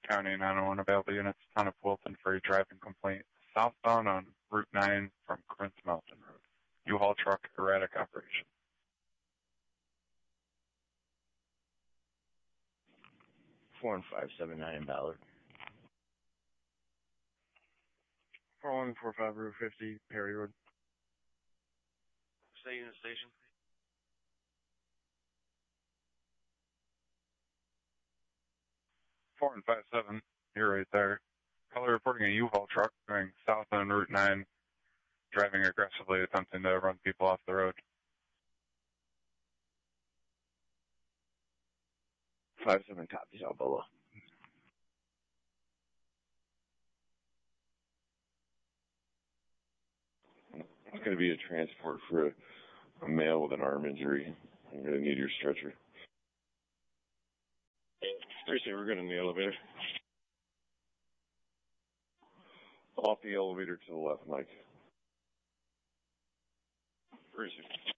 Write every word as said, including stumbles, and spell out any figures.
County nine one one available units, Town of Wilton for a driving complaint southbound on Route nine from Prince Mountain Road. U-Haul truck erratic operation. four one five seven nine in Ballard. four one four five Route fifty, Perry Road. Stay in the station. four one five seven, you're right there. Caller reporting a U-Haul truck going south on Route nine, driving aggressively, attempting to run people off the road. five seven copies, Albolo. It's going to be a transport for a, a male with an arm injury. I'm going to need your stretcher. Appreciate we're good in the elevator. Off the elevator to the left, Mike. Appreciate